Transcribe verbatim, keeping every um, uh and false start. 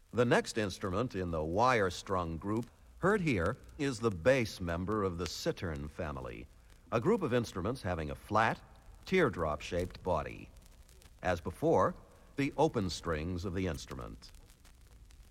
The next instrument in the wire-strung group heard here is the bass member of the cittern family, a group of instruments having a flat, teardrop-shaped body. As before, the open strings of the instrument.